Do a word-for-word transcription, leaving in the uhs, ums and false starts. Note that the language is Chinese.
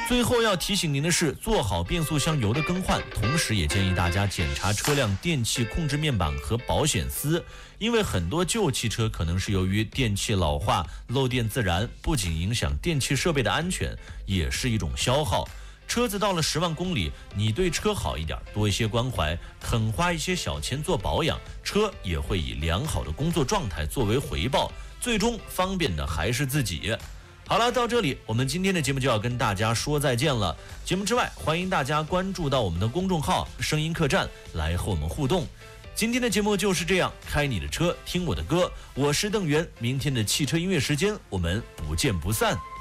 最后要提醒您的是，做好变速箱油的更换，同时也建议大家检查车辆电气控制面板和保险丝，因为很多旧汽车可能是由于电器老化、漏电自燃，不仅影响电气设备的安全，也是一种消耗。车子到了十万公里，你对车好一点，多一些关怀，肯花一些小钱做保养，车也会以良好的工作状态作为回报，最终方便的还是自己。好了，到这里我们今天的节目就要跟大家说再见了。节目之外，欢迎大家关注到我们的公众号声音客栈来和我们互动。今天的节目就是这样，开你的车听我的歌，我是邓源，明天的汽车音乐时间我们不见不散。